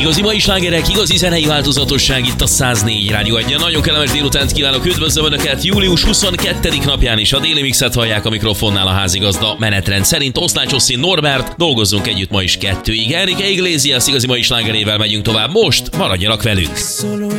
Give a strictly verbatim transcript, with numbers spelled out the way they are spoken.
Igazi mai slágerek, igazi zenei változatosság itt a száz négy Rádió egyen. Nagyon kellemes délutánt kívánok, üdvözlöm Önöket július huszonkettedike napján is. A Déli Mixet hallják, a mikrofonnál a házigazda. Menetrend szerint Oszlács Oszin Norbert, dolgozzunk együtt ma is kettőig. Enrique Iglesias igazi mai slágerével megyünk tovább. Most maradjanak velünk!